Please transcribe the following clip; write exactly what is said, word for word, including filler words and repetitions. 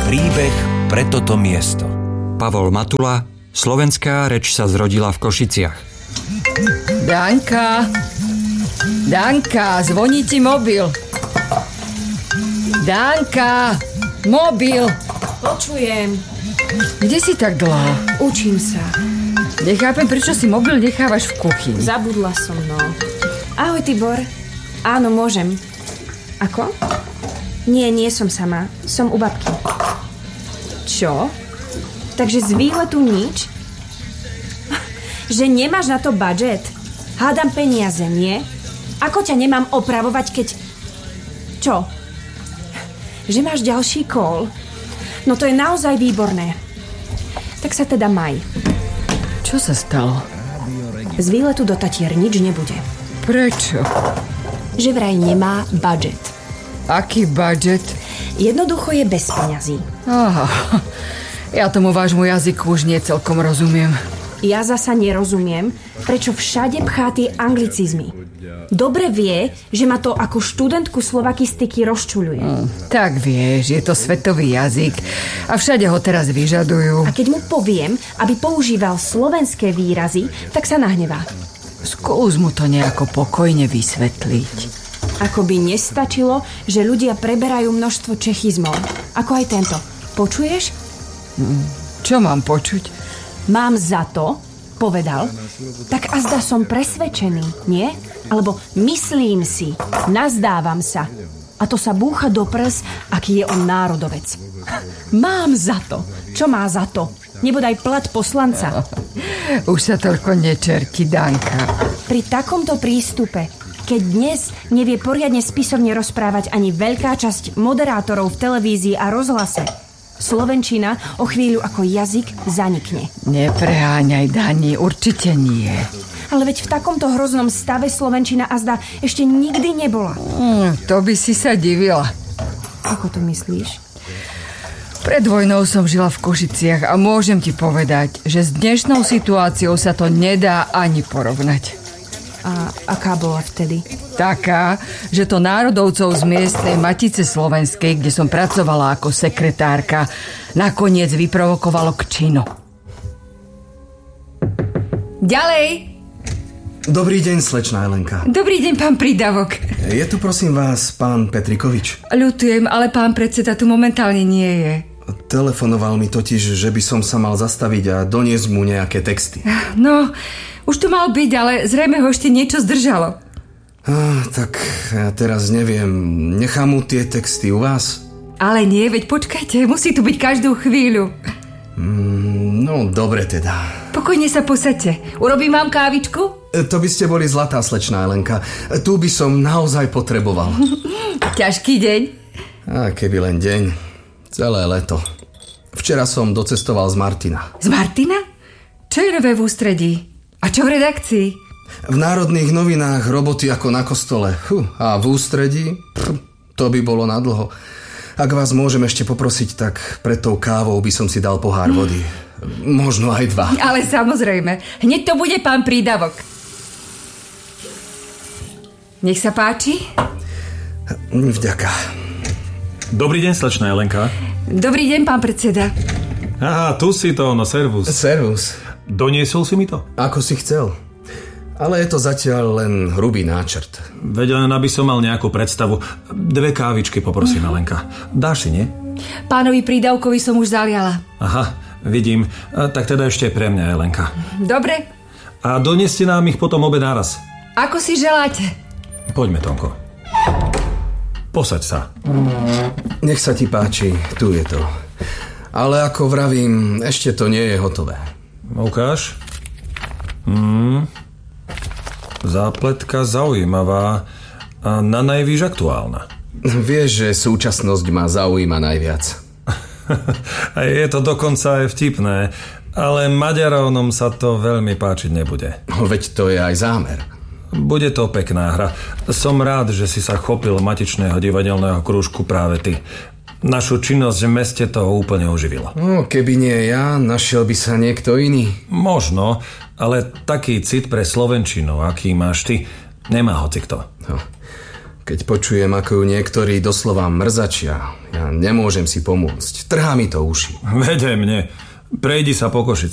Príbeh pre toto miesto. Pavol Matula, slovenská reč sa zrodila v Košiciach. Danka, Danka, zvoní ti mobil. Danka, mobil. Počujem. Kde si tak dlho? Učím sa. Nechápem, prečo si mobil nechávaš v kuchyni. Zabudla som, no. Ahoj, Tibor. Áno, môžem. Ako? Nie, nie som sama. Som u babky. Čo? Takže z výletu nič? Že nemáš na to budget? Hádam peniaze, nie? Ako ťa nemám opravovať, keď... Čo? Že máš ďalší call? No to je naozaj výborné. Tak sa teda maj. Čo sa stalo? Z výletu do Tatier nič nebude. Prečo? Že vraj nemá budget. Aký budget? Jednoducho je bez peňazí. Aha, ja tomu vášmu jazyku už nie celkom rozumiem. Ja zasa nerozumiem, prečo všade pchá tie anglicizmy. Dobre vie, že ma to ako študentku slovakistiky rozčuľuje. Mm, tak vieš, je to svetový jazyk a všade ho teraz vyžadujú. A keď mu poviem, aby používal slovenské výrazy, tak sa nahnevá. Skús mu to nejako pokojne vysvetliť. Ako by nestačilo, že ľudia preberajú množstvo čechizmov. Ako aj tento. Počuješ? Mm, čo mám počuť? Mám za to, povedal. Tak azda som presvedčený, nie? Alebo myslím si, nazdávam sa. A to sa búcha do prs, aký je on národovec. Mám za to. Čo má za to? Nebodaj plat poslanca. Už sa toľko nečerti, Danka. Pri takomto prístupe, keď dnes nevie poriadne spisovne rozprávať ani veľká časť moderátorov v televízii a rozhlase, slovenčina o chvíľu ako jazyk zanikne. Nepreháňaj, Dani, určite nie. Ale veď v takomto hroznom stave slovenčina azda ešte nikdy nebola. Mm, to by si sa divila. Ako to myslíš? Pred vojnou som žila v Košiciach a môžem ti povedať, že s dnešnou situáciou sa to nedá ani porovnať. A aká bola vtedy? Taká, že to národovcov z miestnej Matice slovenskej, kde som pracovala ako sekretárka, nakoniec vyprovokovalo k činu. Ďalej! Dobrý deň, slečná Helenka. Dobrý deň, pán Prídavok. Je tu prosím vás pán Petrikovič? Ľutujem, ale pán predseda tu momentálne nie je. Telefonoval mi totiž, že by som sa mal zastaviť a doniesť mu nejaké texty. No, už to mal byť, ale zrejme ho ešte niečo zdržalo. Ah, tak ja teraz neviem. Nechám mu tie texty u vás? Ale nie, veď počkajte, musí tu byť každú chvíľu. Mm, no, dobre teda. Pokojne sa posaďte. Urobím vám kávičku? To by ste boli zlatá, slečná Helenka. Tu by som naozaj potreboval. Ťažký deň. A keby len deň. Celé leto. Včera som docestoval z Martina. Z Martina? Čo je nové v ústredí? A čo v redakcii? V Národných novinách roboty ako na kostole. Fú, a v ústredí? Pff, to by bolo nadlho. Ak vás môžem ešte poprosiť, tak pred tou kávou by som si dal pohár vody. Možno aj dva. Ale samozrejme. Hneď to bude pán Prídavok. Nech sa páči. Vďaka. Dobrý deň, slečná Helenka. Dobrý deň, pán predseda. Aha, tu si to, no servus. Servus. Doniesol si mi to? Ako si chcel. Ale je to zatiaľ len hrubý náčrt. Veď len aby som mal nejakú predstavu. Dve kávičky poprosím, Helenka. Dáš si, nie? Pánovi Prídavkovi som už zaliala. Aha, vidím. A, tak teda ešte pre mňa, Helenka. Dobre. A donieste nám ich potom obe naraz. Ako si želáte. Poďme, Tonko. Posaď sa. Nech sa ti páči, tu je to. Ale ako vravím, ešte to nie je hotové. Ukáž. Hmm. Zápletka zaujímavá a na najvýš aktuálna. Vieš, že súčasnosť ma zaujíma najviac. Je to dokonca aj vtipné, ale Maďarovnom sa to veľmi páčiť nebude. Veď to je aj zámer. Bude to pekná hra. Som rád, že si sa chopil matičného divadelného krúžku práve ty. Našu činnosť v meste to úplne oživilo. No, keby nie ja, našiel by sa niekto iný. Možno, ale taký cit pre slovenčinu, aký máš ty, nemá hocikto. No. Keď počujem, ako ju niektorí doslova mrzačia, ja nemôžem si pomôcť. Trhá mi to uši. Veď aj mne. Prejdi sa po Košici.